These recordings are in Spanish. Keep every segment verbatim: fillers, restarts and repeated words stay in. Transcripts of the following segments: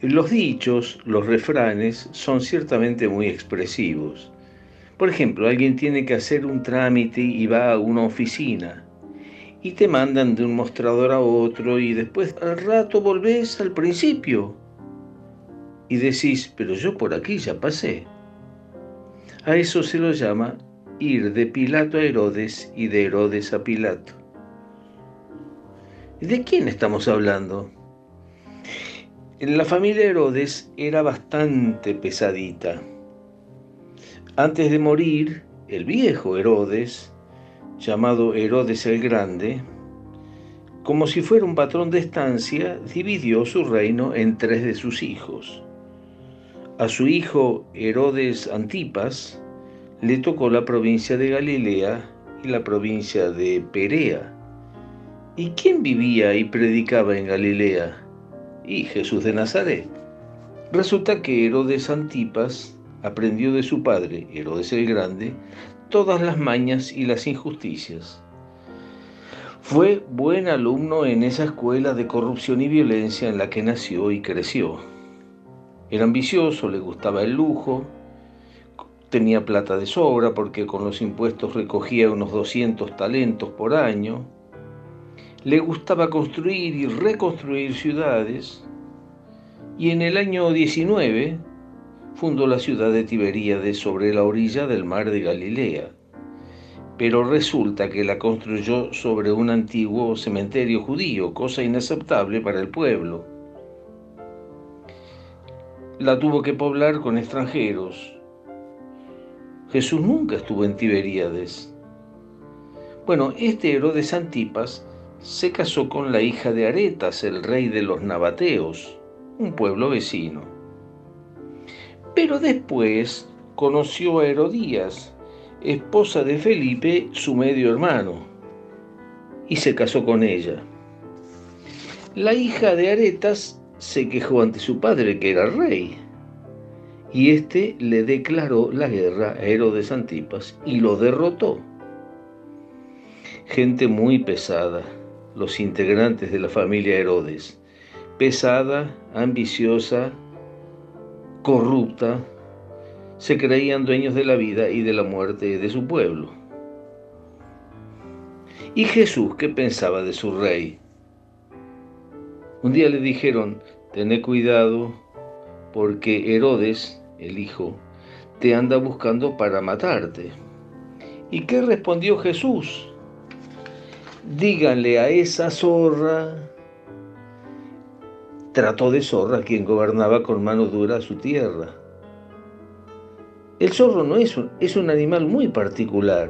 Los dichos, los refranes, son ciertamente muy expresivos. Por ejemplo, alguien tiene que hacer un trámite y va a una oficina y te mandan de un mostrador a otro y después al rato volvés al principio y decís, pero yo por aquí ya pasé. A eso se lo llama ir de Pilato a Herodes y de Herodes a Pilato. ¿De quién estamos hablando? En la familia Herodes era bastante pesadita. Antes de morir, el viejo Herodes, llamado Herodes el Grande, como si fuera un patrón de estancia, dividió su reino en tres de sus hijos. A su hijo Herodes Antipas le tocó la provincia de Galilea y la provincia de Perea. ¿Y quién vivía y predicaba en Galilea? Y Jesús de Nazaret. Resulta que Herodes Antipas aprendió de su padre, Herodes el Grande, todas las mañas y las injusticias. Fue buen alumno en esa escuela de corrupción y violencia en la que nació y creció. Era ambicioso, le gustaba el lujo, tenía plata de sobra porque con los impuestos recogía unos doscientos talentos por año. Le gustaba construir y reconstruir ciudades y en el año diecinueve fundó la ciudad de Tiberíades sobre la orilla del mar de Galilea. Pero resulta que la construyó sobre un antiguo cementerio judío, cosa inaceptable para el pueblo. La tuvo que poblar con extranjeros. Jesús nunca estuvo en Tiberíades. Bueno, este Herodes Antipas se casó con la hija de Aretas, el rey de los nabateos, un pueblo vecino. Pero después conoció a Herodías, esposa de Felipe, su medio hermano, y se casó con ella. La hija de Aretas se quejó ante su padre, que era rey, y éste le declaró la guerra a Herodes Antipas y lo derrotó. Gente muy pesada, los integrantes de la familia Herodes, pesada, ambiciosa, corrupta, se creían dueños de la vida y de la muerte de su pueblo. ¿Y Jesús qué pensaba de su rey? Un día le dijeron, tené cuidado porque Herodes, el hijo, te anda buscando para matarte. ¿Y qué respondió Jesús? Díganle a esa zorra. Trató de zorra a quien gobernaba con mano dura su tierra. El zorro no es un, es un animal muy particular.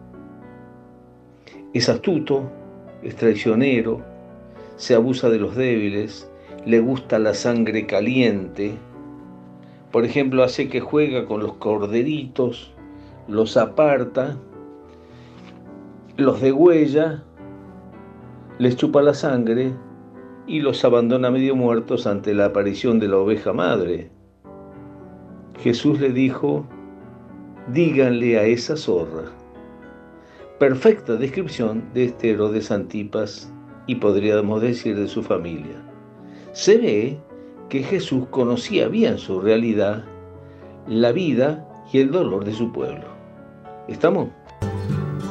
Es astuto, es traicionero, se abusa de los débiles, le gusta la sangre caliente. Por ejemplo, hace que juega con los corderitos, los aparta, los degüella, les chupa la sangre y los abandona medio muertos ante la aparición de la oveja madre. Jesús le dijo, díganle a esa zorra. Perfecta descripción de este Herodes Antipas y podríamos decir de su familia. Se ve que Jesús conocía bien su realidad, la vida y el dolor de su pueblo. ¿Estamos?